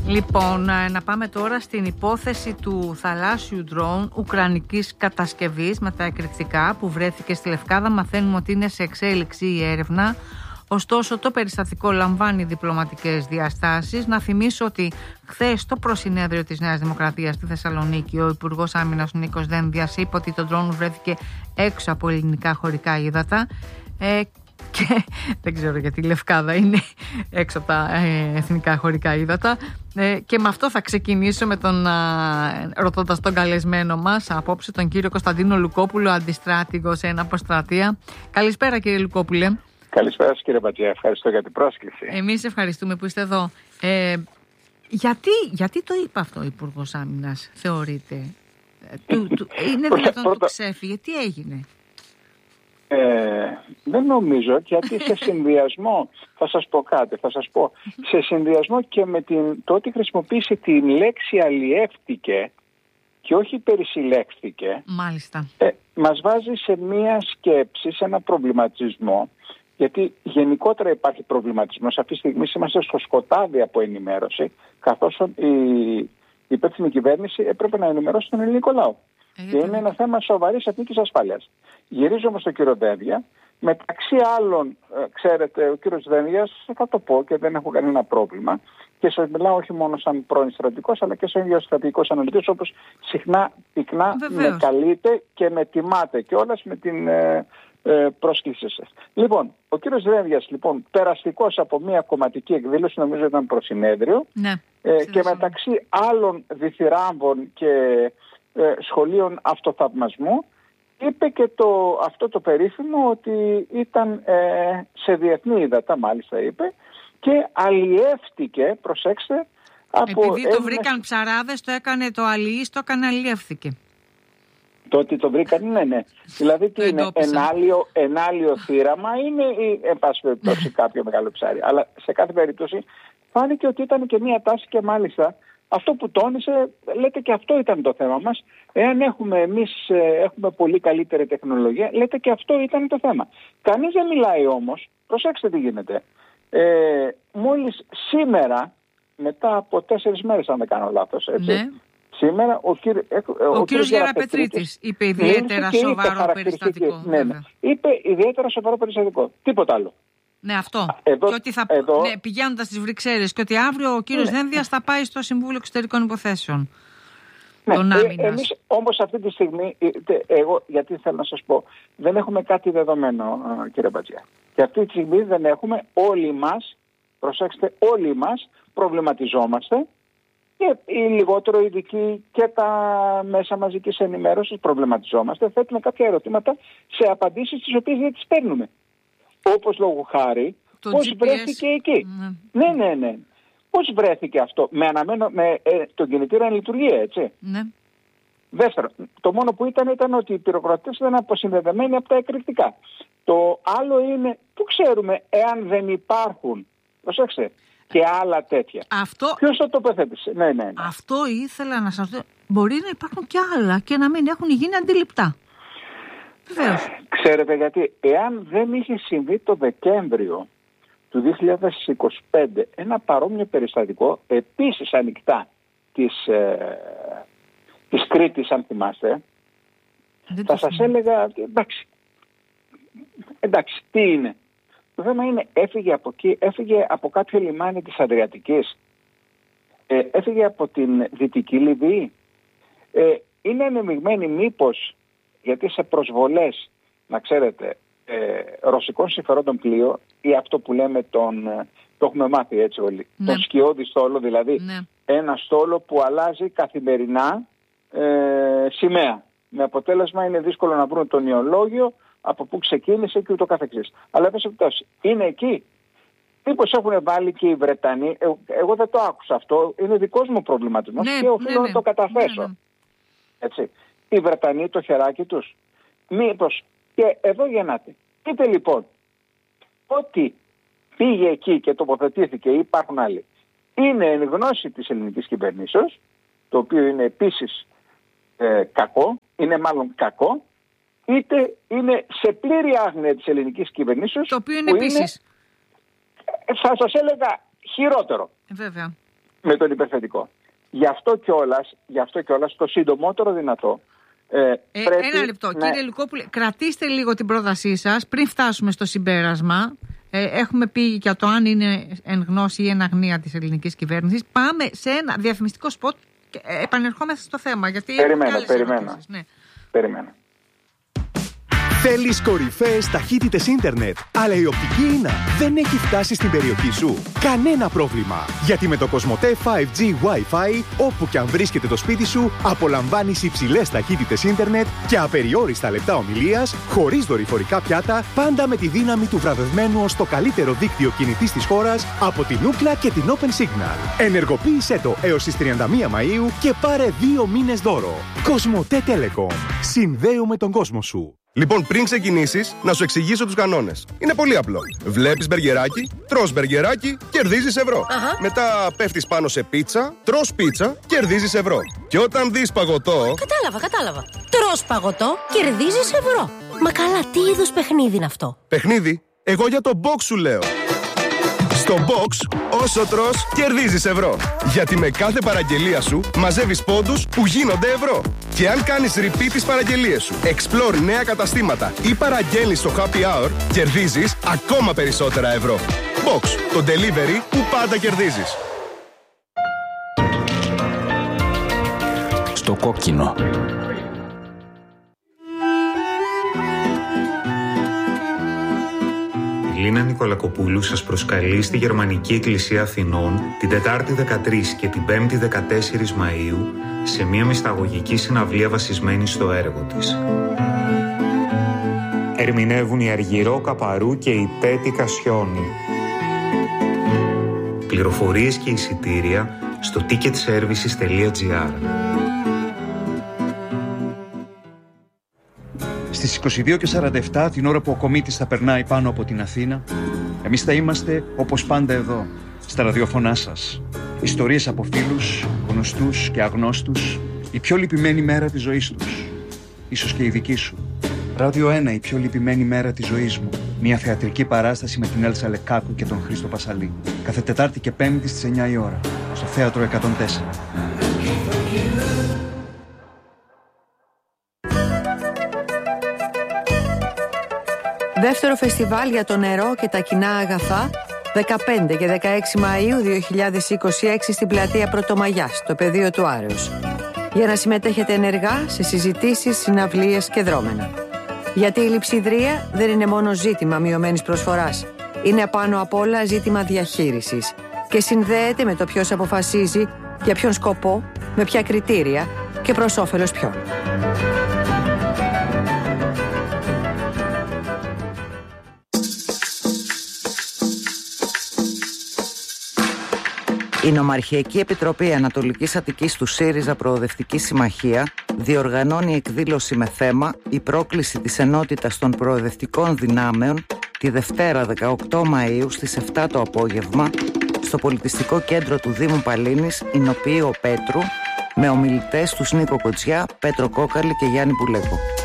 Λοιπόν, να πάμε τώρα στην υπόθεση του θαλάσσιου ντρόουν ουκρανικής κατασκευής με τα εκρηκτικά που βρέθηκε στη Λευκάδα. Μαθαίνουμε ότι είναι σε εξέλιξη η έρευνα. Ωστόσο, το περιστατικό λαμβάνει διπλωματικές διαστάσεις. Να θυμίσω ότι χθες στο προσυνέδριο της Νέας Δημοκρατίας στη Θεσσαλονίκη, ο Υπουργός Άμυνας Νίκος Δένδιας είπε ότι το ντρόουν βρέθηκε έξω από ελληνικά χωρικά ύδατα. Και δεν ξέρω γιατί η Λευκάδα είναι έξω από τα εθνικά χωρικά ύδατα. Και με αυτό θα ξεκινήσω ρωτώντας τον καλεσμένο μας απόψε, τον κύριο Κωνσταντίνο Λουκόπουλο, αντιστράτηγο σε αποστρατεία. Καλησπέρα, κύριε Λουκόπουλε. Καλησπέρα σας, κύριε Μπατζιά, ευχαριστώ για την πρόσκληση. Εμείς ευχαριστούμε που είστε εδώ. Γιατί το είπε αυτό ο Υπουργός Άμυνας, θεωρείτε? Είναι δυνατόν να το ξέφυγε? Τι έγινε? Δεν νομίζω, γιατί σε συνδυασμό, θα σας πω κάτι, σε συνδυασμό και με το ότι χρησιμοποίησε την λέξη αλλιεύτηκε και όχι περισυλλέχθηκε, μάλιστα, μας βάζει σε μία σκέψη, σε ένα προβληματισμό, γιατί γενικότερα υπάρχει προβληματισμός. Αυτή τη στιγμή είμαστε στο σκοτάδι από ενημέρωση, καθώς η υπεύθυνη κυβέρνηση έπρεπε να ενημερώσει τον ελληνικό λαό. Και είναι ένα θέμα σοβαρής εθνικής ασφάλειας. Γυρίζω όμως στον κύριο Δένδια. Μεταξύ άλλων, ξέρετε, ο κύριος Δένδιας, θα το πω και δεν έχω κανένα πρόβλημα, και σας μιλάω όχι μόνο σαν πρώην στρατηγικός, αλλά και σαν γεωστρατηγικός αναλυτής, όπως συχνά πυκνά με καλείτε και με τιμάτε κιόλας με την πρόσκλησή σας. Λοιπόν, ο κύριος Δένδιας, περαστικός από μια κομματική εκδήλωση, νομίζω ήταν προσυνέδριο, και μεταξύ άλλων διθυράμβων και σχολείων αυτοθαυμασμού, είπε και αυτό το περίφημο ότι ήταν σε διεθνή ύδατα, μάλιστα είπε, και αλλιεύτηκε, προσέξτε, επειδή το βρήκαν ψαράδες, το έκανε το αλλιείς, το έκανε αλλιεύθηκε. Το ότι το βρήκαν, ναι. Δηλαδή τι είναι, ενάλιο θύραμα είναι ή εν πάση περιπτώσει κάποιο μεγάλο ψάρι. Αλλά σε κάθε περίπτωση φάνηκε ότι ήταν και μία τάση, και μάλιστα αυτό που τόνισε, λέτε, και αυτό ήταν το θέμα μας. Εάν εμείς έχουμε πολύ καλύτερη τεχνολογία, λέτε, και αυτό ήταν το θέμα. Κανείς δεν μιλάει όμως, προσέξτε τι γίνεται. Μόλις σήμερα, μετά από 4 μέρες, αν δεν κάνω λάθος, έτσι, ναι. Σήμερα ο κύριος Γεραπετρίτης είπε ιδιαίτερα σοβαρό περιστατικό. Ναι. Είπε ιδιαίτερα σοβαρό περιστατικό. Τίποτα άλλο. Ναι, αυτό. Και ότι πηγαίνοντας στις Βρυξέλλες, και ότι αύριο ο κύριος Δένδιας θα πάει στο Συμβούλιο Εξωτερικών Υποθέσεων. Ναι, εμείς όμως αυτή τη στιγμή, εγώ γιατί θέλω να σας πω, δεν έχουμε κάτι δεδομένο, κύριε Μπατζιά. Και αυτή τη στιγμή δεν έχουμε, όλοι μας, προσέξτε, όλοι μας προβληματιζόμαστε, και οι λιγότερο ειδικοί και τα μέσα μαζικής ενημέρωσης προβληματιζόμαστε, θέτουμε κάποια ερωτήματα σε απαντήσεις τις οποίες δεν τις παίρνουμε. Όπως λόγου χάρη, πώς GPS βρέθηκε εκεί. Ναι. Πώς βρέθηκε αυτό, με τον κινητήρα εν λειτουργία, έτσι. Ναι. Δεύτερον, το μόνο που ήταν ότι οι πυροκροτές ήταν αποσυνδεδεμένοι από τα εκρηκτικά. Το άλλο είναι, που ξέρουμε εάν δεν υπάρχουν, προσέξτε, και άλλα τέτοια. Ποιος το τοποθέτησε? Ναι. Αυτό ήθελα να σας πω. Μπορεί να υπάρχουν και άλλα και να μην έχουν γίνει αντιληπτά. Βεβαίως. Ξέρετε γιατί? Εάν δεν είχε συμβεί το Δεκέμβριο του 2025 ένα παρόμοιο περιστατικό, επίσης ανοιχτά της Κρήτης, αν θυμάστε, θα σας έλεγα, εντάξει, τι είναι? Το θέμα είναι, έφυγε από εκεί, έφυγε από κάποιο λιμάνι της Αδριατικής, έφυγε από την Δυτική Λιβύη, είναι ανεμιγμένη μήπως, γιατί σε προσβολές, να ξέρετε, ρωσικών συμφερόντων πλοίο, ή αυτό που λέμε το έχουμε μάθει έτσι όλοι, τον σκιώδη στόλο, δηλαδή ένα στόλο που αλλάζει καθημερινά σημαία. Με αποτέλεσμα είναι δύσκολο να βρουν τον ιολόγιο, από πού ξεκίνησε και ούτω καθεξής. Αλλά είναι εκεί. Μήπως έχουν βάλει και οι Βρετανοί, εγώ δεν το άκουσα αυτό, είναι δικός μου προβληματισμός και οφείλω να το καταθέσω. Έτσι. Οι Βρετανοί το χεράκι τους. Μήπως, και εδώ γεννάται. Πείτε λοιπόν, ότι πήγε εκεί και τοποθετήθηκε ή υπάρχουν άλλοι, είναι εν γνώση της ελληνικής κυβερνήσεως, το οποίο είναι επίσης κακό, είναι μάλλον κακό, είτε είναι σε πλήρη άγνοια της ελληνικής κυβερνήσεως, το οποίο είναι επίσης, θα σας έλεγα, χειρότερο. Βέβαια. με τον υπερθετικό. Γι' αυτό κιόλας το συντομότερο δυνατό πρέπει. Ένα λεπτό, κύριε Λουκόπουλε, κρατήστε λίγο την πρότασή σας πριν φτάσουμε στο συμπέρασμα. Έχουμε πει για το αν είναι εν γνώση ή εν αγνία της ελληνικής κυβέρνησης. Πάμε σε ένα διαφημιστικό σποτ και επανερχόμαστε στο θέμα. Γιατί Περιμένω. Θέλεις κορυφαίες ταχύτητες ίντερνετ, αλλά η οπτική ίνα δεν έχει φτάσει στην περιοχή σου? Κανένα πρόβλημα, γιατί με το COSMOTE 5G Wi-Fi, όπου και αν βρίσκεται το σπίτι σου, απολαμβάνεις υψηλές ταχύτητες ίντερνετ και απεριόριστα λεπτά ομιλίας, χωρίς δορυφορικά πιάτα, πάντα με τη δύναμη του βραβευμένου ως το καλύτερο δίκτυο κινητής της χώρας από την Ookla και την Open Signal. Ενεργοποίησέ το έως τις 31 Μαΐου και πάρε 2 μήνες δώρο. COSMOTE Telecom. Συνδέουμε τον κόσμο σου. Λοιπόν, πριν ξεκινήσεις, να σου εξηγήσω τους κανόνες. Είναι πολύ απλό. Βλέπεις μπεργκεράκι, τρως μπεργκεράκι, κερδίζεις ευρώ. Μετά πέφτεις πάνω σε πίτσα, τρως πίτσα, κερδίζεις ευρώ. Και όταν δεις παγωτό. Κατάλαβα. Τρως παγωτό, κερδίζεις ευρώ. Μα καλά, τι είδους παιχνίδι είναι αυτό? Παιχνίδι? Εγώ για το box σου λέω. Στο box, όσο τρως, κερδίζεις ευρώ. Γιατί με κάθε παραγγελία σου μαζεύεις πόντους που γίνονται ευρώ. Και αν κάνεις repeat τις παραγγελίες σου, explore νέα καταστήματα ή παραγγέλνεις στο happy hour, κερδίζεις ακόμα περισσότερα ευρώ. Box, το delivery που πάντα κερδίζεις. Στο κόκκινο. Η Λίνα Νικολακοπούλου σας προσκαλεί στη Γερμανική Εκκλησία Αθηνών την Τετάρτη 13 και την Πέμπτη 14 Μαΐου σε μια μυσταγωγική συναυλία βασισμένη στο έργο της. Ερμηνεύουν η Αργυρό Καπαρού και η Πέτη Κασιόνη. Πληροφορίες και εισιτήρια στο ticketservices.gr. Στις 22:47, την ώρα που ο κομίτης θα περνάει πάνω από την Αθήνα, εμείς θα είμαστε όπως πάντα εδώ, στα ραδιοφωνά σας. Ιστορίες από φίλους, γνωστούς και αγνώστους, η πιο λυπημένη μέρα της ζωής τους. Ίσως και η δική σου. Ράδιο 1, η πιο λυπημένη μέρα της ζωής μου. Μια θεατρική παράσταση με την Έλσα Λεκάκου και τον Χρήστο Πασαλή. Κάθε Τετάρτη και Πέμπτη στις 9 η ώρα, στο Θέατρο 104. Δεύτερο φεστιβάλ για το νερό και τα κοινά αγαθά, 15 και 16 Μαΐου 2026 στην πλατεία Πρωτομαγιάς, στο πεδίο του Άρεως. Για να συμμετέχετε ενεργά σε συζητήσεις, συναυλίες και δρόμενα. Γιατί η λειψιδρία δεν είναι μόνο ζήτημα μειωμένης προσφοράς. Είναι πάνω απ' όλα ζήτημα διαχείρισης και συνδέεται με το ποιος αποφασίζει, για ποιον σκοπό, με ποια κριτήρια και προς όφελος ποιον. Η Νομαρχιακή Επιτροπή Ανατολικής Αττικής του ΣΥΡΙΖΑ Προοδευτική Συμμαχία διοργανώνει εκδήλωση με θέμα «Η πρόκληση της ενότητας των προοδευτικών δυνάμεων» τη Δευτέρα 18 Μαΐου στις 7 το απόγευμα στο Πολιτιστικό Κέντρο του Δήμου Παλίνης, Ηνοποιείο Πέτρου, με ομιλητές τους Νίκο Κοτζιά, Πέτρο Κόκαλη και Γιάννη Πουλέκο.